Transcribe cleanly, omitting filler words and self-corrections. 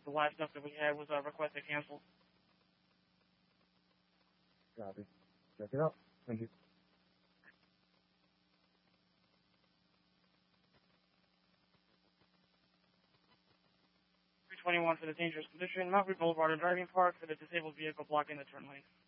The last note that we had was a request to cancel. Copy. Check it out. Thank you. 321 for the dangerous condition, Mount View Boulevard and Driving Park for the disabled vehicle blocking the turn lane.